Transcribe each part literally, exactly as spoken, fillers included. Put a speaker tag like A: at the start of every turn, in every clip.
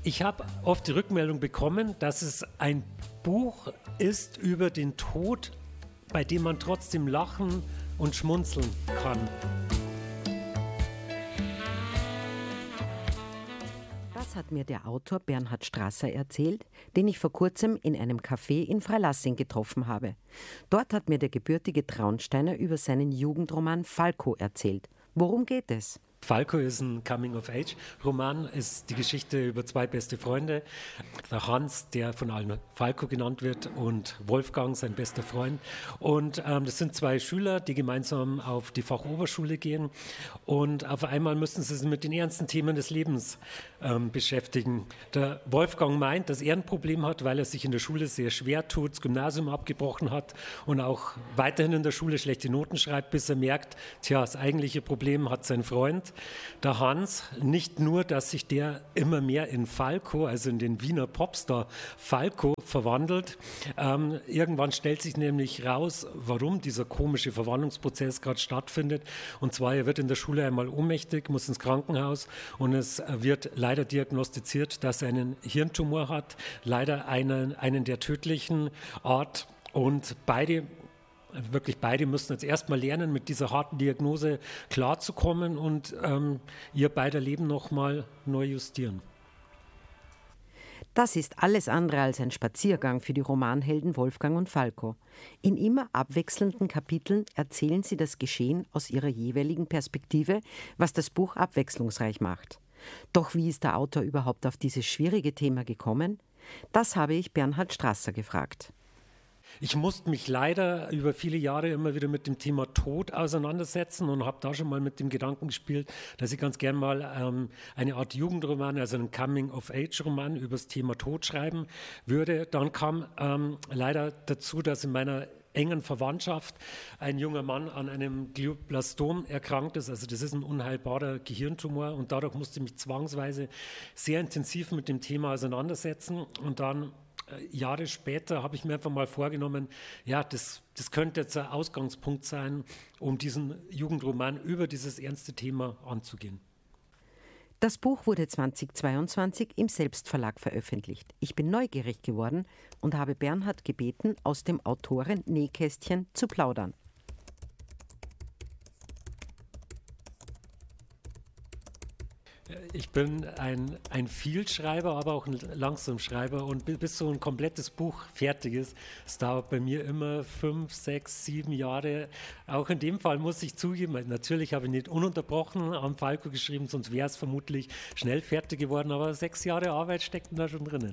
A: Ich habe oft die Rückmeldung bekommen, dass es ein Buch ist über den Tod, bei dem man trotzdem lachen und schmunzeln kann.
B: Das hat mir der Autor Bernhard Strasser erzählt, den ich vor kurzem in einem Café in Freilassing getroffen habe. Dort hat mir der gebürtige Traunsteiner über seinen Jugendroman Falco erzählt. Worum geht es?
A: Falco ist ein Coming-of-Age-Roman, ist die Geschichte über zwei beste Freunde. Der Hans, der von allen Falco genannt wird, und Wolfgang, sein bester Freund. Und ähm, das sind zwei Schüler, die gemeinsam auf die Fachoberschule gehen. Und auf einmal müssen sie sich mit den ernsten Themen des Lebens ähm, beschäftigen. Der Wolfgang meint, dass er ein Problem hat, weil er sich in der Schule sehr schwer tut, das Gymnasium abgebrochen hat und auch weiterhin in der Schule schlechte Noten schreibt, bis er merkt, tja, das eigentliche Problem hat sein Freund. Der Hans, nicht nur, dass sich der immer mehr in Falco, also in den Wiener Popstar Falco, verwandelt. Ähm, irgendwann stellt sich nämlich raus, warum dieser komische Verwandlungsprozess gerade stattfindet. Und zwar, er wird in der Schule einmal ohnmächtig, muss ins Krankenhaus und es wird leider diagnostiziert, dass er einen Hirntumor hat, leider einen, einen der tödlichen Art. Und beide Wirklich beide müssen jetzt erstmal lernen, mit dieser harten Diagnose klarzukommen und ähm, ihr beider Leben nochmal neu justieren.
B: Das ist alles andere als ein Spaziergang für die Romanhelden Wolfgang und Falco. In immer abwechselnden Kapiteln erzählen sie das Geschehen aus ihrer jeweiligen Perspektive, was das Buch abwechslungsreich macht. Doch wie ist der Autor überhaupt auf dieses schwierige Thema gekommen? Das habe ich Bernhard Strasser gefragt.
A: Ich musste mich leider über viele Jahre immer wieder mit dem Thema Tod auseinandersetzen und habe da schon mal mit dem Gedanken gespielt, dass ich ganz gern mal ähm, eine Art Jugendroman, also einen Coming-of-Age-Roman über das Thema Tod schreiben würde. Dann kam ähm, leider dazu, dass in meiner engen Verwandtschaft ein junger Mann an einem Glioblastom erkrankt ist. Also das ist ein unheilbarer Gehirntumor und dadurch musste ich mich zwangsweise sehr intensiv mit dem Thema auseinandersetzen. Und dann Jahre später habe ich mir einfach mal vorgenommen, ja, das, das könnte jetzt ein Ausgangspunkt sein, um diesen Jugendroman über dieses ernste Thema anzugehen.
B: Das Buch wurde zweitausendzweiundzwanzig im Selbstverlag veröffentlicht. Ich bin neugierig geworden und habe Bernhard gebeten, aus dem Autoren-Nähkästchen zu plaudern.
A: Ich bin ein, ein Vielschreiber, aber auch ein Langsamschreiber, und bis so ein komplettes Buch fertig ist, es dauert bei mir immer fünf, sechs, sieben Jahre. Auch in dem Fall muss ich zugeben, natürlich habe ich nicht ununterbrochen am Falco geschrieben, sonst wäre es vermutlich schnell fertig geworden, aber sechs Jahre Arbeit steckten da schon drinnen.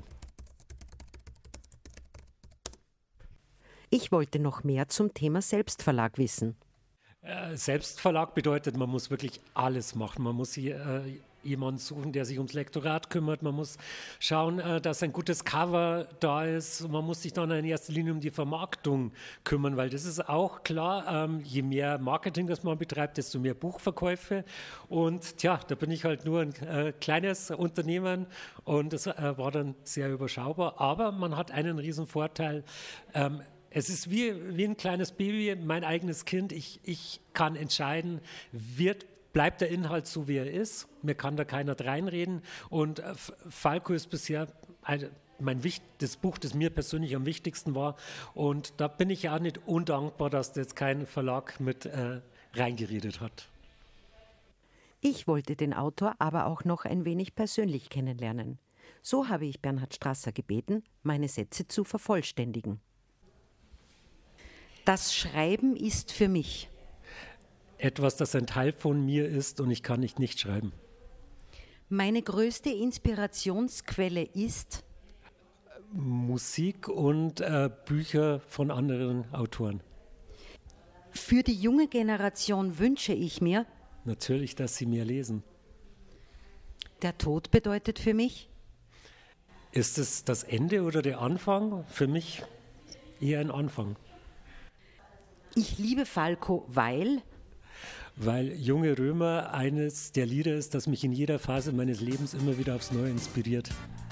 B: Ich wollte noch mehr zum Thema Selbstverlag wissen.
A: Äh, Selbstverlag bedeutet, man muss wirklich alles machen. Man muss hier, äh, jemanden suchen, der sich ums Lektorat kümmert. Man muss schauen, äh, dass ein gutes Cover da ist. Man muss sich dann in erster Linie um die Vermarktung kümmern, weil das ist auch klar, ähm, je mehr Marketing das man betreibt, desto mehr Buchverkäufe. Und tja, da bin ich halt nur ein äh, kleines Unternehmen und das äh, war dann sehr überschaubar. Aber man hat einen riesen Vorteil. Ähm, Es ist wie, wie ein kleines Baby, mein eigenes Kind. Ich, ich kann entscheiden, wird, bleibt der Inhalt so, wie er ist. Mir kann da keiner reinreden. Und äh, Falco ist bisher ein, mein Wicht, das Buch, das mir persönlich am wichtigsten war. Und da bin ich ja auch nicht undankbar, dass da jetzt kein Verlag mit äh, reingeredet hat.
B: Ich wollte den Autor aber auch noch ein wenig persönlich kennenlernen. So habe ich Bernhard Strasser gebeten, meine Sätze zu vervollständigen. Das Schreiben ist für mich
A: Etwas, das ein Teil von mir ist und ich kann nicht nicht schreiben.
B: Meine größte Inspirationsquelle ist
A: Musik und äh, Bücher von anderen Autoren.
B: Für die junge Generation wünsche ich mir
A: Natürlich, dass sie mehr lesen.
B: Der Tod bedeutet für mich
A: Ist es das Ende oder der Anfang? Für mich eher ein Anfang.
B: Ich liebe Falco, weil
A: Weil Junge Römer eines der Lieder ist, das mich in jeder Phase meines Lebens immer wieder aufs Neue inspiriert.